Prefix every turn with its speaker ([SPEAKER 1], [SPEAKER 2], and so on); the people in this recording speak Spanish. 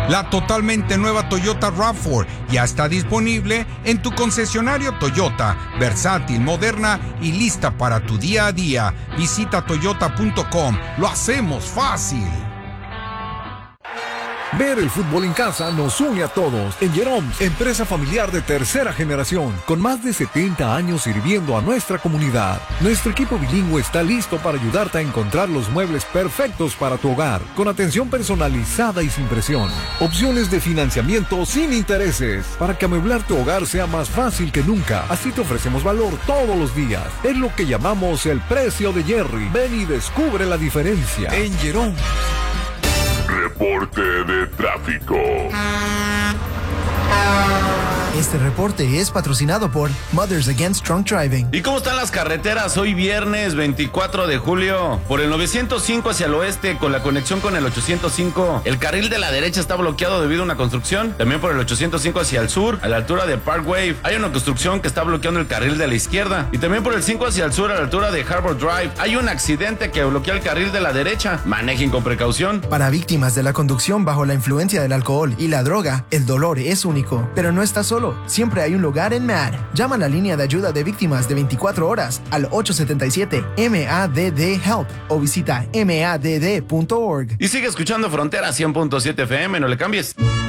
[SPEAKER 1] La totalmente nueva Toyota RAV4 ya está disponible en tu concesionario Toyota, versátil, moderna y lista para tu día a día. Visita toyota.com, lo hacemos fácil.
[SPEAKER 2] Ver el fútbol en casa nos une a todos. En Jerome's, empresa familiar de tercera generación, con más de 70 años sirviendo a nuestra comunidad. Nuestro equipo bilingüe está listo para ayudarte a encontrar los muebles perfectos para tu hogar, con atención personalizada y sin presión. Opciones de financiamiento sin intereses, para que amueblar tu hogar sea más fácil que nunca. Así te ofrecemos valor todos los días. Es lo que llamamos el precio de Jerry. Ven y descubre la diferencia. En Jerome's.
[SPEAKER 3] Reporte de tráfico.
[SPEAKER 4] Este reporte es patrocinado por Mothers Against Drunk Driving.
[SPEAKER 5] ¿Y cómo están las carreteras hoy viernes 24 de julio? Por el 905 hacia el oeste, con la conexión con el 805, el carril de la derecha está bloqueado debido a una construcción. También por el 805 hacia el sur, a la altura de Parkway, hay una construcción que está bloqueando el carril de la izquierda. Y también por el 5 hacia el sur, a la altura de Harbor Drive, hay un accidente que bloquea el carril de la derecha. Manejen con precaución.
[SPEAKER 4] Para víctimas de la conducción bajo la influencia del alcohol y la droga, el dolor es único, pero no estás solo. Siempre hay un lugar en MADD. Llama a la línea de ayuda de víctimas de 24 horas al 877-MADD-HELP o visita madd.org.
[SPEAKER 5] Y sigue escuchando Frontera 100.7 FM, no le cambies.